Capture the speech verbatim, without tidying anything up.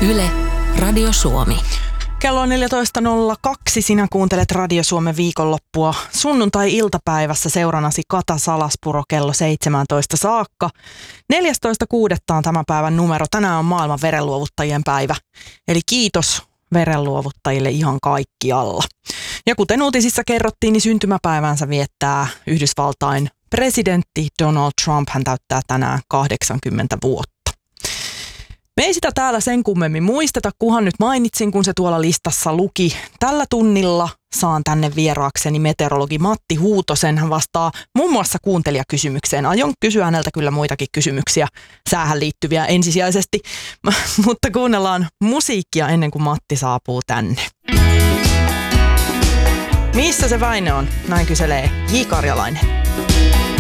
Yle, Radio Suomi. Kello on neljätoista nolla kaksi. Sinä kuuntelet Radio Suomen viikonloppua sunnuntai-iltapäivässä seurannasi Kata Salaspuro kello seitsemäntoista saakka. neljästoista kuudetta on tämän päivän numero. Tänään on maailman verenluovuttajien päivä. Eli kiitos verenluovuttajille ihan kaikkialla. Ja kuten uutisissa kerrottiin, niin syntymäpäivänsä viettää Yhdysvaltain presidentti Donald Trump. Hän täyttää tänään kahdeksankymmentä vuotta. Me ei sitä täällä sen kummemmin muisteta, kunhan nyt mainitsin, kun se tuolla listassa luki. Tällä tunnilla saan tänne vieraakseni meteorologi Matti Huutosen. Hän vastaa muun muassa kuuntelijakysymykseen. Aion kysyä häneltä kyllä muitakin kysymyksiä, säähän liittyviä ensisijaisesti. Mutta kuunnellaan musiikkia ennen kuin Matti saapuu tänne. Missä se Väinö on? Näin kyselee J. Karjalainen.